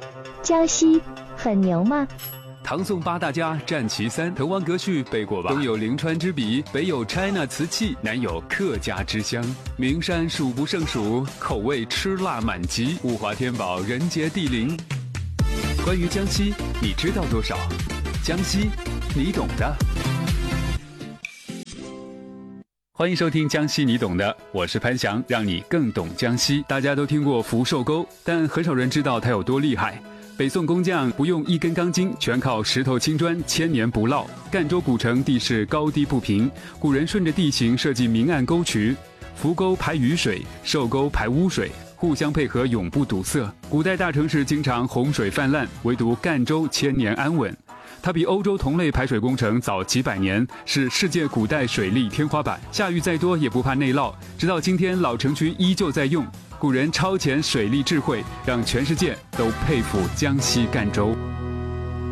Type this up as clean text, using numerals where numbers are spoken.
江西很牛吗？ 唐宋八大家占其三，滕王阁序背过吧？东有临川之笔，北有 China 瓷器，南有客家之乡。名山数不胜数，口味吃辣满级，物华天宝，人杰地灵。关于江西，你知道多少？江西，你懂的。欢迎收听江西你懂的，我是潘翔，让你更懂江西。大家都听过福寿沟，但很少人知道它有多厉害。北宋工匠不用一根钢筋，全靠石头青砖，千年不涝。赣州古城地势高低不平，古人顺着地形设计明暗沟渠，福沟排雨水，寿沟排污水，互相配合，永不堵塞。古代大城市经常洪水泛滥，唯独赣州千年安稳。它比欧洲同类排水工程早几百年，是世界古代水利天花板，下雨再多也不怕内涝。直到今天，老城区依旧在用。古人超前水利智慧，让全世界都佩服江西赣州。